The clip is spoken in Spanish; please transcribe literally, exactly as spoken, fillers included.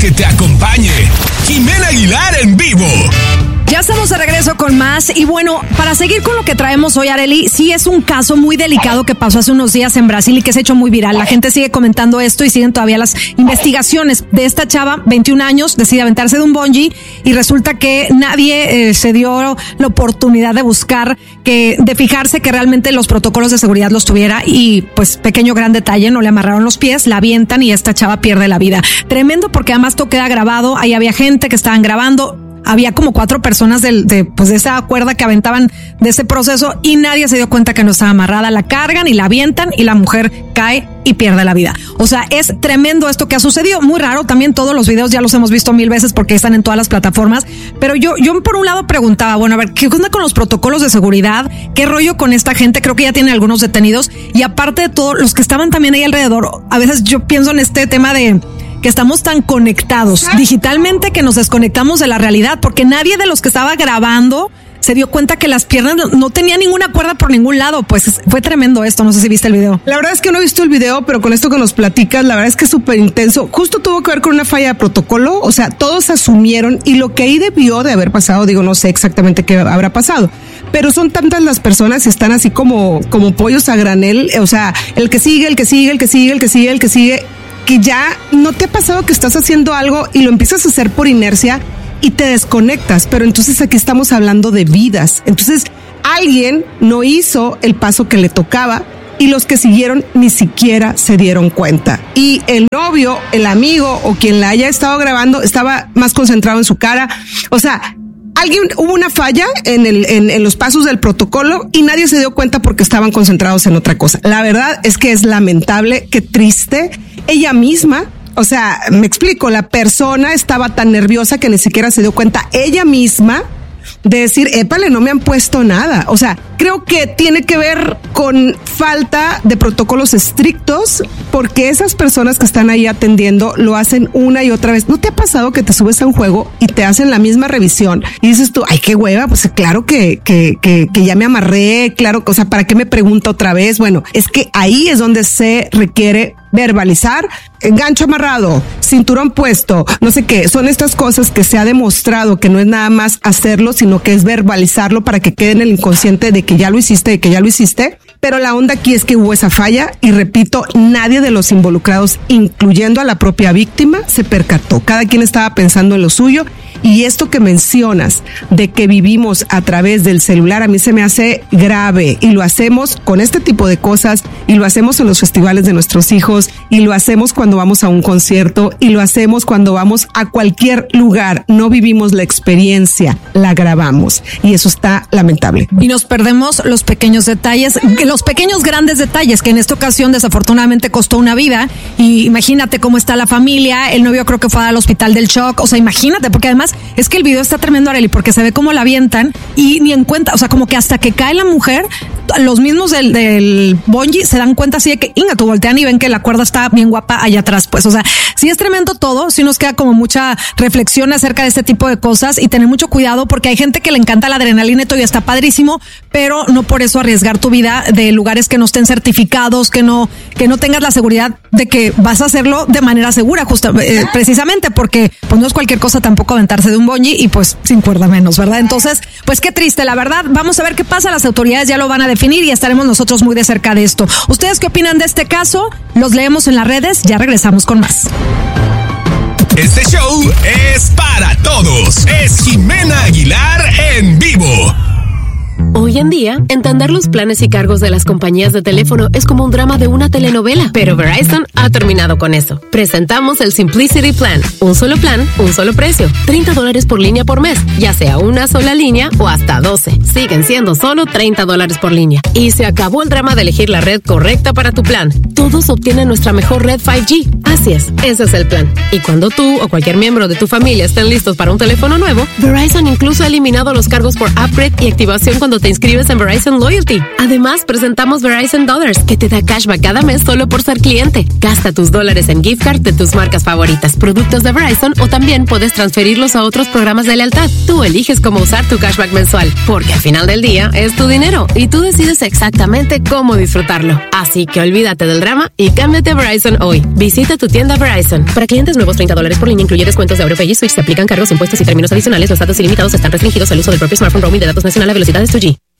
que te acompañe. Jimena Aguilar en vivo. Ya estamos de regreso con más y bueno, para seguir con lo que traemos hoy, Arely, sí es un caso muy delicado que pasó hace unos días en Brasil y que se ha hecho muy viral. La gente sigue comentando esto y siguen todavía las investigaciones de esta chava, veintiún años, decide aventarse de un bungee y resulta que nadie eh, se dio la oportunidad de buscar, que de fijarse que realmente los protocolos de seguridad los tuviera y pues pequeño gran detalle, no le amarraron los pies, la avientan y esta chava pierde la vida. Tremendo porque además todo queda grabado, ahí había gente que estaban grabando. Había como cuatro personas del, de, pues de esa cuerda que aventaban de ese proceso y nadie se dio cuenta que no estaba amarrada. La cargan y la avientan y la mujer cae y pierde la vida. O sea, es tremendo esto que ha sucedido. Muy raro. También todos los videos ya los hemos visto mil veces porque están en todas las plataformas. Pero yo, yo por un lado preguntaba, bueno, a ver, ¿qué onda con los protocolos de seguridad? ¿Qué rollo con esta gente? Creo que ya tienen algunos detenidos. Y aparte de todo, los que estaban también ahí alrededor, a veces yo pienso en este tema de que estamos tan conectados digitalmente que nos desconectamos de la realidad, porque nadie de los que estaba grabando se dio cuenta que las piernas no tenían ninguna cuerda por ningún lado. Pues fue tremendo esto, no sé si viste el video. La verdad es que no he visto el video, pero con esto que nos platicas, la verdad es que es súper intenso. Justo tuvo que ver con una falla de protocolo, o sea, todos asumieron y lo que ahí debió de haber pasado, digo, no sé exactamente qué habrá pasado, pero son tantas las personas y están así como, como pollos a granel, o sea, el que sigue, el que sigue, el que sigue, el que sigue, el que sigue, que ya no te ha pasado que estás haciendo algo y lo empiezas a hacer por inercia y te desconectas, pero entonces aquí estamos hablando de vidas. Entonces alguien no hizo el paso que le tocaba y los que siguieron ni siquiera se dieron cuenta. Y el novio, el amigo o quien la haya estado grabando estaba más concentrado en su cara. O sea, alguien hubo una falla en el en, en los pasos del protocolo y nadie se dio cuenta porque estaban concentrados en otra cosa. La verdad es que es lamentable, qué triste. Ella misma, o sea, me explico, la persona estaba tan nerviosa que ni siquiera se dio cuenta ella misma de decir, épale, no me han puesto nada. O sea, creo que tiene que ver con falta de protocolos estrictos, porque esas personas que están ahí atendiendo lo hacen una y otra vez. ¿No te ha pasado que te subes a un juego y te hacen la misma revisión y dices tú, ay, qué hueva? Pues claro que, que, que, que ya me amarré, claro, o sea, ¿para qué me pregunta otra vez? Bueno, es que ahí es donde se requiere verbalizar, gancho amarrado, cinturón puesto, no sé qué, son estas cosas que se ha demostrado que no es nada más hacerlo, sino que es verbalizarlo para que quede en el inconsciente de que ya lo hiciste, de que ya lo hiciste. Pero la onda aquí es que hubo esa falla y repito, nadie de los involucrados, incluyendo a la propia víctima, se percató. Cada quien estaba pensando en lo suyo. Y esto que mencionas de que vivimos a través del celular, a mí se me hace grave y lo hacemos con este tipo de cosas y lo hacemos en los festivales de nuestros hijos y lo hacemos cuando vamos a un concierto y lo hacemos cuando vamos a cualquier lugar. No vivimos la experiencia, la grabamos y eso está lamentable. Y nos perdemos los pequeños detalles, los pequeños grandes detalles que en esta ocasión desafortunadamente costó una vida. Y imagínate cómo está la familia, el novio creo que fue al hospital del shock, o sea, imagínate, porque además es que el video está tremendo, Arely, porque se ve cómo la avientan y ni en cuenta, o sea, como que hasta que cae la mujer, los mismos del, del bungee se dan cuenta así de que, inga, tú voltean y ven que la cuerda está bien guapa allá atrás, pues, o sea, sí es tremendo todo, sí nos queda como mucha reflexión acerca de este tipo de cosas y tener mucho cuidado porque hay gente que le encanta la adrenalina y todo y está padrísimo, pero no por eso arriesgar tu vida de lugares que no estén certificados, que no, que no tengas la seguridad de que vas a hacerlo de manera segura, justo, eh, precisamente porque pues no es cualquier cosa tampoco aventarse de un bungee y pues sin cuerda menos, ¿verdad? Entonces, pues qué triste, la verdad. Vamos a ver qué pasa, las autoridades ya lo van a definir y estaremos nosotros muy de cerca de esto. ¿Ustedes qué opinan de este caso? Los leemos en las redes, ya regresamos con más. Este show es para todos. Es Jimena Aguilar en vivo. Hoy en día, entender los planes y cargos de las compañías de teléfono es como un drama de una telenovela, pero Verizon ha terminado con eso. Presentamos el Simplicity Plan, un solo plan, un solo precio, treinta dólares por línea por mes, ya sea una sola línea o hasta doce. Siguen siendo solo treinta dólares por línea. Y se acabó el drama de elegir la red correcta para tu plan. Todos obtienen nuestra mejor red cinco G. Así es, ese es el plan. Y cuando tú o cualquier miembro de tu familia estén listos para un teléfono nuevo, Verizon incluso ha eliminado los cargos por upgrade y activación cuando te inscribes inscribes en Verizon Loyalty. Además, presentamos Verizon Dollars, que te da cashback cada mes solo por ser cliente. Gasta tus dólares en gift card de tus marcas favoritas, productos de Verizon, o también puedes transferirlos a otros programas de lealtad. Tú eliges cómo usar tu cashback mensual, porque al final del día es tu dinero y tú decides exactamente cómo disfrutarlo. Así que olvídate del drama y cámbiate a Verizon hoy. Visita tu tienda Verizon. Para clientes nuevos, treinta dólares por línea, incluye descuentos de AuroPay y Switch. Se aplican cargos, impuestos y términos adicionales. Los datos ilimitados están restringidos al uso del propio smartphone. Roaming de datos nacional a velocidades dos G.